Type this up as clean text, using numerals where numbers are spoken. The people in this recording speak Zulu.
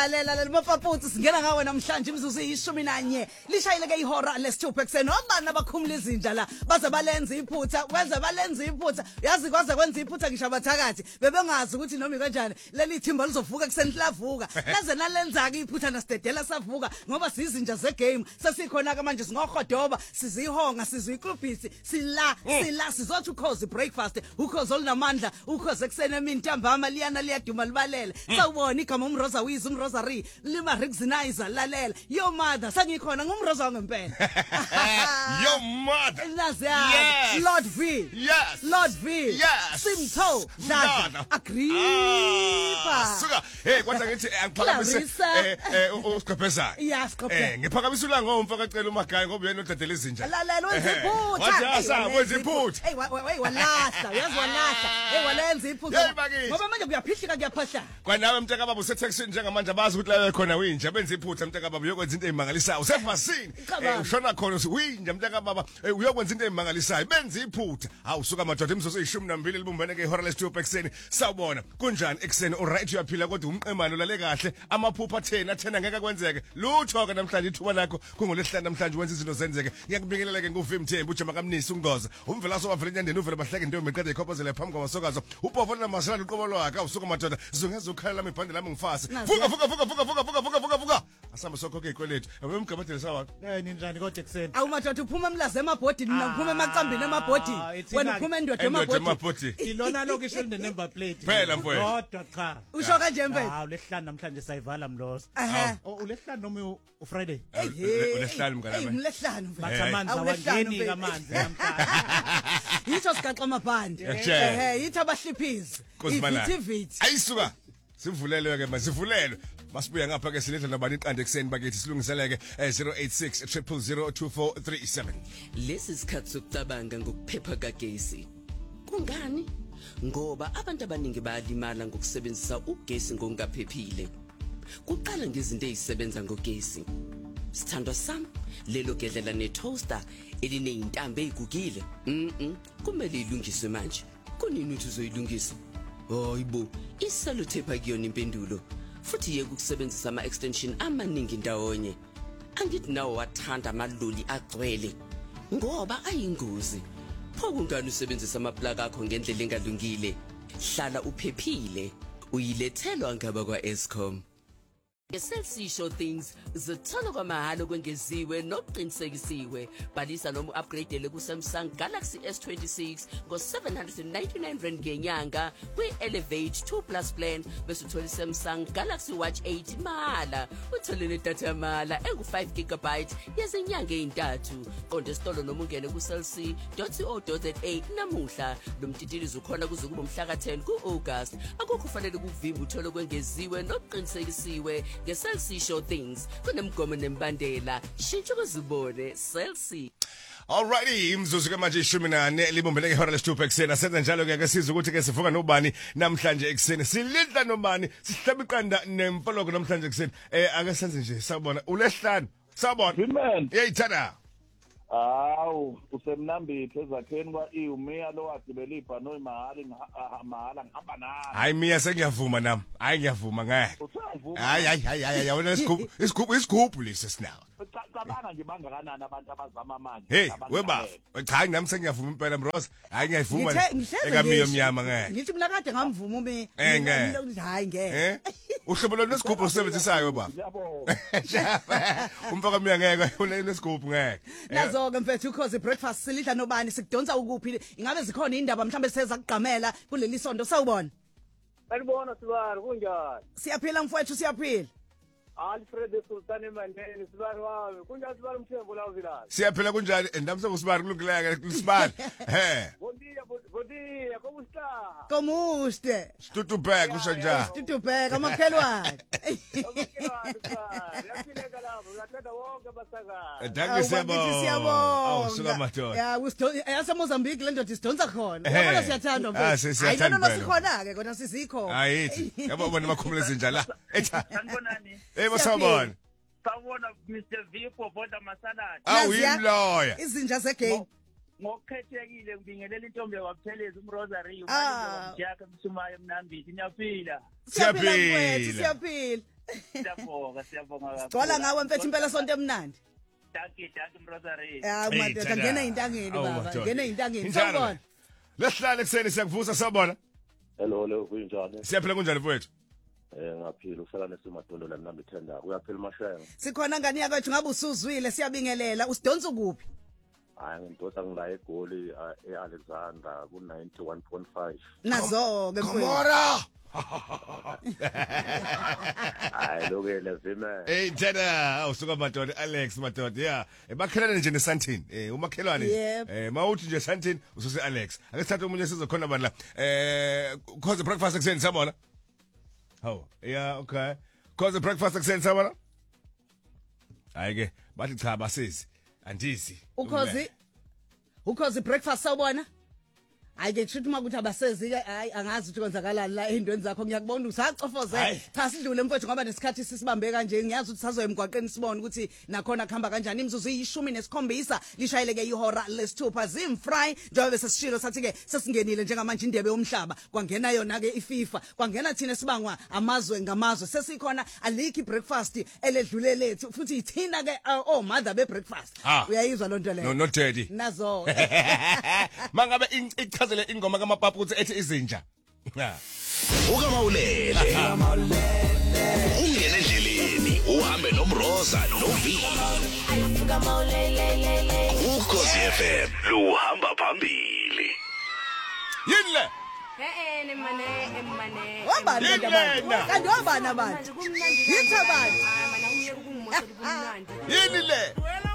Lalela mafaputsi singena ngawe namhlanje imizuzu iyi11 lishayile ke ihora lesithupha ekseni obani abakhumula izinja la baze balenza iphutha kwenza balenza iphutha yazi kwaze kwenza iphutha ngisho abathakathi bebengazi ukuthi noma kanjani leli thimba lizovuka ekseni lavuka laze nalenza ke iphutha nasidedela savuka ngoba sizinja zegame sesikhona ke manje singohodoba sizihonga sizikluphisi sila sizothi ukhozi breakfast ukhozi olunamandla ukhozi ekseni emini ntambama liyana liyaduma libalele sawubona igama umroza wizi Rosary lima Rexinizer lalela your mother sangikhona ngumroza ngempela your mother yes. Lord V yes Lord V yes Simtho Dada Agrippa suka hey kwanza ngithi angiphakamise usiqhepheza yes qhophe ngiphakamisa ulanga ngomfaka cela uMagayi ngoba uyena odadela izinja lalela wenza iphutha wathi wenza iphutha hey walahla uyazi walahla hey walenza iphutha ngoba manje kuyaphihlika kuyaphahla kwanawe mntaka baba useTexas njengamanje abazi ukuthi la khona winja benza iphutha mntaka baba uyokwenza into ezimangalisayo usefasini ushona khona winja mntaka baba uyokwenza into ezimangalisayo benza iphutha awusuka madoda imizuzu eyi12 libumbene ke ihora lesithupha ekseni sawubona kunjani ekseni alright uyaphila kodwa umqemane ulale kahle amaphupha 10 ngeke kwenzeke lutho ke namhlanje ithuba lakho kungolesihlanu namhlanje wenza izinto zenzeke ngiyakubingelela ke nguVim Thembu ujama kamnisi ungoza umvelaso wavela enyandeni uvela bahleke into emeqede ikhopozela phambi kwabasokazo upofona namashala uqobo lwakhe awusuka madoda zungeza ukhala lami ibhande lami ngifase vuka asamba sokho ke ikweletu abemgabadela sawa ninjani kodwa ekseni awumadoda uphuma emlaze emabhodini mina uphuma emacambini emabhodini wena uphuma endoda emabhodini ilona lokisho line number plate phela mfowethu kodwa cha usho kanje mfethu ulehlanu namhlanje sayivala mlozo ulehlanu noma uFriday ulehlanu mngane ulehlanu mfethu amanzi awangeni kamanzi namhlanje yitho sigaxa amabhande yithi abahliphizi ivitivity ayisuka sivulelwe ke masivulelwe masibuya ngapha ke siletha nabani iqande ekseni bakithi silungiseleke 086 0002437 lesi sikhathi sokucabanga ngokuphepha kagesi kungani ngoba abantu abaningi bayalimala ngokusebenzisa ugesi ngokungaphephile kuqala ngezinto ezisebenza ngogesi sithandwa sami lelo gedlela netoaster elineyintambo ezigugile kumele ilungiswe manje kunini uthi uzoyilungisa hayibo isellotape akuyona impendulo futhi yeke ukusebenzisa ama extension amaningi ndawonye angithi nawo wathanda amaloli agcwele ngoba ayingozi pho kungani usebenzisa amaplug akho ngendlela engalungile hlala uphephile uyilethelwa ngaba kwa Eskom Cell Show things zithola kwamahalo kwengeziwe nokuqinisekisiwe balisa noma upgrade ku Samsung Galaxy S26 ngo 799 rand ngenyanga kwi Elevate 2 Plus plan bese uthola Samsung Galaxy Watch 8 mala uthola le data mala engu 5 GB yezinyanga ezintathu qonde sitolo noma ungene ku cellc.co.za namuhla lo mtitilizo ukhona kuze kube umhla ka10 ku August akukho kufanele kuvimba uthola kwengeziwe nokuqinisekisiwe Cell Show things kunemgomo nembandela shintsha kuzibone Cell C. Alrighty imzuzu ke manje 14 libumbeleke ihora lesithupha ekseni senza njalo ke sizwe ukuthi ke sivuka nobani namhlanje ekseni silidla nobani sihlaba iqanda nemfoloko namhlanje ekseni ake senze nje sabona ulehlanu sabona yeyithanda Awu usemnambithi ezakheni kwa iumiya lo wagibela ibhanoyi mahala ngihamba naye hayi miya sengiyavuma nami hayi ngiyavuma ngeke hayi yabona isigubhu lesi sinawo cabanga nje bangakanani abantu abazama manje hey weba cha nami sengiyavuma impela Mroza hayi ngiyavuma ekamiyo mnyama ngeke ngithi mina kade ngamvuma umi hayi ngeke uhlobo lesigubhu usebenzisayo baba umfaka miya ngeke unesigubhu ngeke nazo ke mfethu ukhoze breakfast silidla nobani sikudonsa ukuphi ingabe zikhona indaba mhlambe sezakugqamela kuleli sonto sawubona Sanibona Sibari kunjani siyaphila mfowethu siyaphila Alfred Sultan Mandela Sibari wami kunjani Sibari Mthembu la uzilala siyaphila kunjani ndamse uSibari kulungileke Sibari Bodiya komuste Stutubhek usho njani Stutubhek amakhelwane yaphileka lapho uyathanda wonke abasakazi Danke siyabonga suka madoda ya yase Mozambique le ndoda isidonsa khona ngoba siyathandwa mfethu hayi nona sikhona ke kona sizikho hayithi yabona makhumule zinja la sanibonani basawubona sawubona Mr V Boda Masaladi awuyimloya izinja zegame ngokukhethekile ngibingelela intombi yakwaPhelezi uMrosary umanje yakhe emsumayo emnambithi niyaphila siyaphila Siyabonga. Gcola ngawe mfethu impela sonto emnandi. Dankie Mrosari. Madoda ngena ey'ntangeni baba, ngena ey'ntangeni. Sawubona. Lesihlale kuseni siyakuvusa sawubona. Hello kunjani? Siyaphila kunjani mfowethu? Ngaphila usala nesimadondo la nami thenda. Uyaphila mashayela. Sikhona ngani yakwethu ngabe usuzwile siyabingelela usidonsa kuphi? Hayi ngidonsa ngila eGoli eAlexander ku 91.5. Nazo ke mfowethu. Komora. Hayi lokele vime. Hey Tena, usuka madoda Alex madoda yeah. Bakhelane nje neSantini. Umakhelwane. Mawuthi nje Santini ususe Alex. Ake sithathe umunye sizokhona bani la. Cause breakfast ekseni sabona. Oh, yeah, okay. Cause breakfast ekseni sabona. Ayike, bathi cha basezi. Andizi. Ukhozi breakfast sawubona? Ayike kusho uma ukuthi abasezi ke hayi angazi ukuthi kwenzakalani la endweni zakho ngiyakubona usacofoze cha sidlule mfowethu ngoba nesikhathi sisibambe kanje ngiyazi ukuthi sazoya emgwaqeni sibone ukuthi nakhona kuhamba kanjani imizuzu iyi17 lishayeleke ihora lesithupha zimfry njengoba sesishilo sathi ke sesingenile njengamanje indebe yomhlaba kwangena yona ke iFIFA kwangena thina sibangwa amazwe ngamazwe sesikhona aliki breakfast eledlule lethu futhi ithina ke mother be breakfast uyayizwa lonto leyo no daddy nazo mangabe ichazele ingoma kaMapaputsi ethi izinja ukamawulele ungene endleleni uhambe nomroza novi Ukhozi FM luhamba phambili yinle emane kanti wabana abantu yithabani yini le